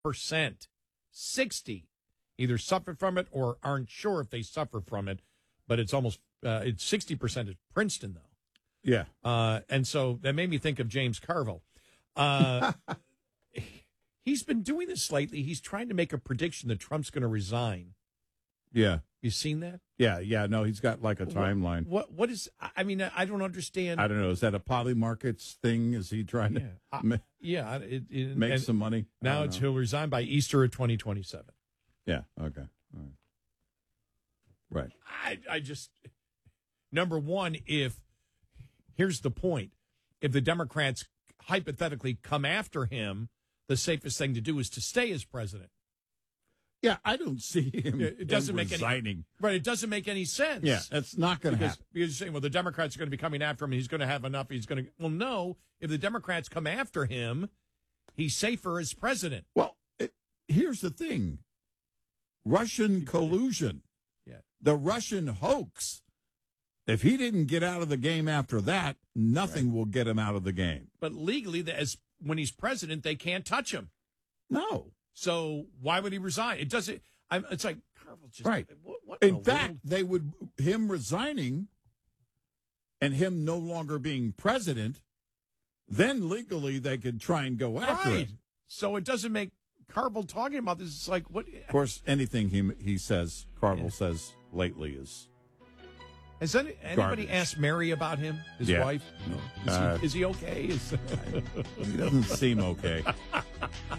60 either suffer from it or aren't sure if they suffer from it. But it's almost it's 60% at Princeton, though. Yeah. And so that made me think of James Carville. He's been doing this lately. He's trying to make a prediction that Trump's going to resign. Yeah. You seen that? Yeah. No, he's got like a timeline. What is, I mean, I don't understand. I don't know. Is that a Polymarkets thing? Is he trying to make some money? Now he'll resign by Easter of 2027. Yeah. Okay. All right. Right. I just, number one, here's the point. If the Democrats hypothetically come after him, the safest thing to do is to stay as president. Yeah, I don't see him. It doesn't make resigning. Right, it doesn't make any sense. Yeah, that's not going to happen. Because you're saying, well, the Democrats are going to be coming after him. He's going to have enough. He's going to. Well, no. If the Democrats come after him, he's safer as president. Well, here's the thing: Russian collusion. Yeah, the Russian hoax. If he didn't get out of the game after that, nothing will get him out of the game. But legally, when he's president, they can't touch him. No. So why would he resign? It doesn't. It's like Carville just right. What in fact, they would him resigning and him no longer being president. Then legally, they could try and go after him. So it doesn't make Carville talking about this. It's like what? Of course, anything he says, Carville says lately is. Has anybody asked Mary about him, his wife? No. Is he okay? He doesn't seem okay.